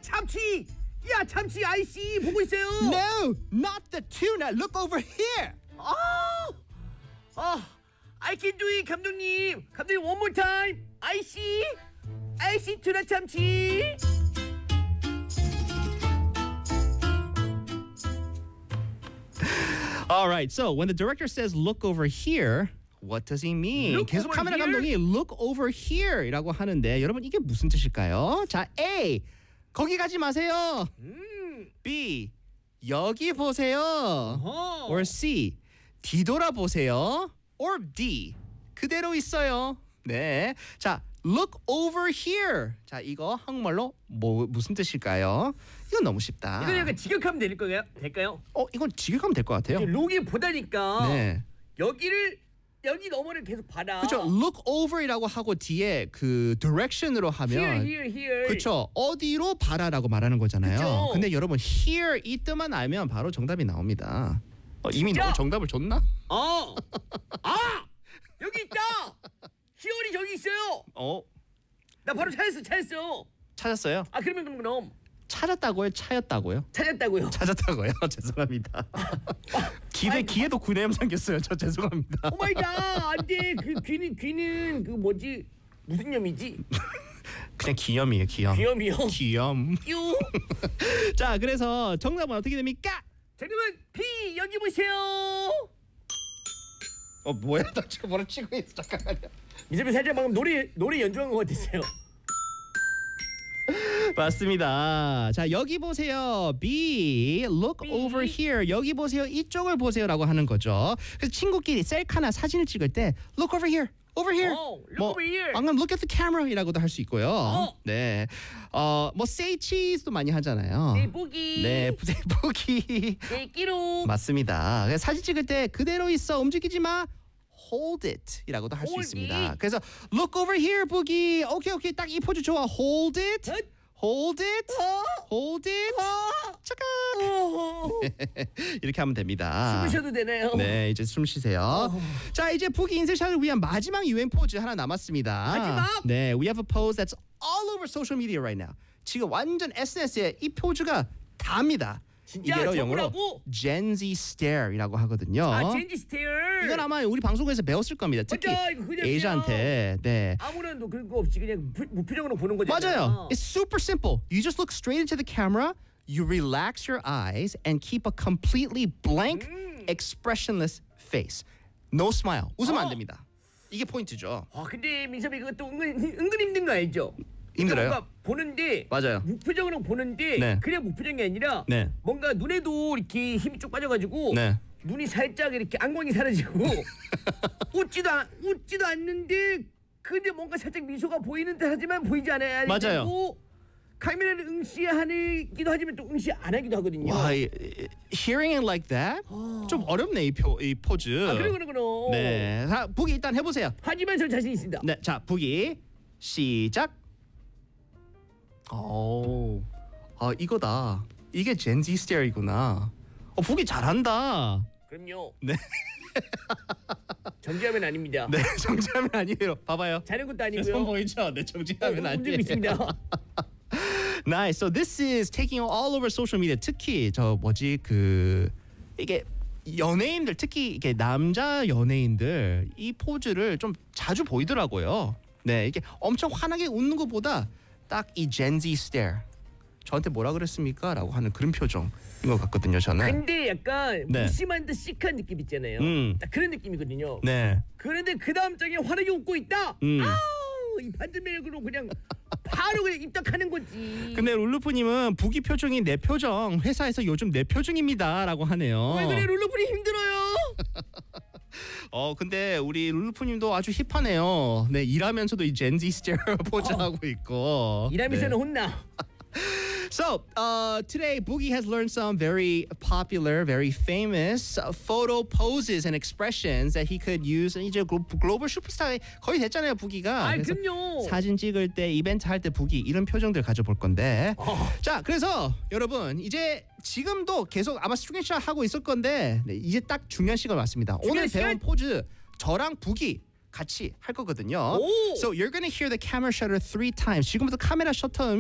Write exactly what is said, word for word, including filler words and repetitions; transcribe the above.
참치. 야 참치 아이씨 보고 있어요. No, not the tuna. Look over here. 아, 아, I can do it 감독님. 감독님 one more time. 아이씨, 아이씨 투나 참치. All right. So when the director says look over here, what does he mean? Look 계속 over 카메라 here? 감독이 look over here이라고 하는데 여러분 이게 무슨 뜻일까요? 자, A. 거기 가지 마세요. 음. B. 여기 보세요. 어허. Or C. 뒤돌아보세요. Or D. 그대로 있어요. 네. 자, look over here. 자, 이거 한국말로 뭐 무슨 뜻일까요? 이건 너무 쉽다. 이거 약간 직역하면 될 거예요? 될까요? 어, 이건 직역하면 될 것 같아요. 록이 보다니까 네. 여기를 여기 너머를 계속 봐라. 그렇죠. look over이라고 하고 뒤에 그 direction으로 하면 Here, here, here. 그렇죠. 어디로 봐라라고 말하는 거잖아요. 그쵸. 근데 여러분 here 이 뜻만 알면 바로 정답이 나옵니다. 어, 이미 진짜? 너 정답을 줬나? 어. 아, 여기 있다. 히어리 저기 있어요. 어, 나 바로 찾았어, 찾았어. 찾았어요? 아 그러면 그럼 그럼 찾았다고요? 차였다고요? 찾았다고요. 찾았다고요? 죄송합니다. 기대 아이고. 기에도 구내염 생겼어요. 저 죄송합니다. 오 마이 갓. 안돼. 그 귀는 귀는 그 뭐지? 무슨 염이지? 그냥 기염이에요. 기염. 귀염이요. 기염. 뀨. 자, 그래서 정답은 어떻게 됩니까? 정답은 B 여기 보세요. 어, 뭐야? 나 지금 뭐라 치고 있어. 잠깐만요. 미세미 살짝 방금 노래 노래 연주한 것 같았어요. 맞습니다. 자, 여기 보세요. B. Look B. over here. 여기 보세요. 이쪽을 보세요라고 하는 거죠. 그래서 친구끼리 셀카나 사진을 찍을 때 Look over here. Over here. 어, look over here. 방금 look at the camera이라고도 할 수 있고요. 어. 네. 어, 뭐 say cheese도 많이 하잖아요. 네 보기. 네, 보기. 네 끼로. 맞습니다. 그래서 사진 찍을 때 그대로 있어. 움직이지 마. Hold it 이라고도 할 수 Hold 있습니다. it. 그래서 look over here, 보기. 오케이, 오케이. 딱 이 포즈 좋아. Hold it. 헛. Hold it. 어. Hold it. 어. 잠깐. 어. 이렇게 하면 됩니다. 숨 쉬어도 되나요? 네, 이제 숨 쉬세요. 자, 이제 부기 인생샷을 위한 마지막 유행 포즈 하나 남았습니다. 마지막? 네, we have a pose that's all over social media right now. 지금 완전 에스엔에스에 이 포즈가 다입니다. 진짜 이게로 저거라고? 영어로 Gen Z stare이라고 하거든요. 아 젠지 스테어. 이건 아마 우리 방송에서 배웠을 겁니다. 특히 맞아, 이거 그냥 에이저한테. 네. 아무런 그런 거 없이 그냥 무- 무표정으로 보는 거잖아요. 맞아요. It's super simple. You just look straight into the camera, you relax your eyes, and keep a completely blank, expressionless face. No smile. 웃으면 안 어. 됩니다. 이게 포인트죠. 아 근데 민섭이 그것도 은근 은근 힘든 거 알죠? 힘들어요? 뭔가 보는데 맞아요. 무표정으로 보는데 네. 그냥 무표정이 아니라 네. 뭔가 눈에도 이렇게 힘이 쭉 빠져가지고 네. 눈이 살짝 이렇게 안광이 사라지고 웃지도 않, 웃지도 않는데 근데 뭔가 살짝 미소가 보이는 듯하지만 보이지 않아야 맞아요. 되고 카메라를 응시하기도 하지만 또 응시 안 하기도 하거든요. 와, 이- 이- hearing it like that 좀 어렵네 이, 표, 이 포즈. 아 그래 그래 그래. 네. 자, 부기 일단 해보세요. 하지만 저 자신 있습니다. 네, 자, 부기 시작. 오, 아 이거다. 이게 Gen Z stare이구나. 어, 부기 잘한다. 그럼요. 네. 정지하면 아닙니다. 네, 정지하면 아니에요. 봐봐요. 자는 것도 손 아니고요. 보이죠? 네, 정지하면 어, 아니에요. 움직이고 있습니다. Nice. So this is taking all over social media. 특히 저 뭐지 그 이게 연예인들 특히 이게 남자 연예인들 이 포즈를 좀 자주 보이더라고요. 네, 이게 엄청 환하게 웃는 것보다 딱 이 Gen Z stare. 저한테 뭐라 그랬습니까? 라고 하는 그런 표정인 것 같거든요, 저는. 근데 약간 네. 무심한 듯 시크한 느낌 있잖아요. 음. 딱 그런 느낌이거든요. 네. 그런데 그 다음 장에 환하게 웃고 있다. 음. 아우 이 반전매력으로 그냥 바로 그냥 입덕하는 거지. 근데 룰루프님은 부기 표정이 내 표정, 회사에서 요즘 내 표정입니다라고 하네요. 왜 그래 룰루프리 힘들어요? 어 근데 우리 룰루프님도 아주 힙하네요. 네 일하면서도 이 젠지 스테레오 포즈 하고 있고. 일하면서는 네. 혼나. So uh, today, Boogie has learned some very popular, very famous uh, photo poses and expressions that he could use. 이제 글로- 글로벌 슈퍼스타 거의 됐잖아요, 부기가. 아 그래서 그럼요. 사진 찍을 때, 이벤트 할 때 부기 이런 표정들 가져볼 건데. 어. 자, 그래서 여러분 이제 지금도 계속 아마 스크린샷 하고 있을 건데 네, 이제 딱 중요한 시간 왔습니다. 오늘 시간? 배운 포즈 저랑 부기 같이 할 거거든요. 오. So you're gonna hear the camera shutter three times. 지금부터 카메라 셔터